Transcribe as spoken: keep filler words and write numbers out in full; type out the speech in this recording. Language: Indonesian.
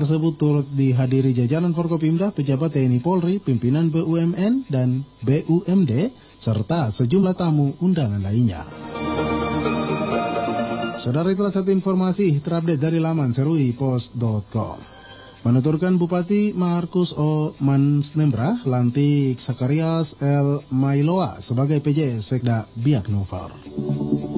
tersebut turut dihadiri jajaran Forkopimda, pejabat T N I Polri, pimpinan B U M N dan B U M D, serta sejumlah tamu undangan lainnya. Saudara, itulah satu informasi terupdate dari laman seruipos dot com. Menuturkan Bupati Markus O. Mansnembra, lantik Sakarias L. Mailoa sebagai P J Sekda Biak Novar.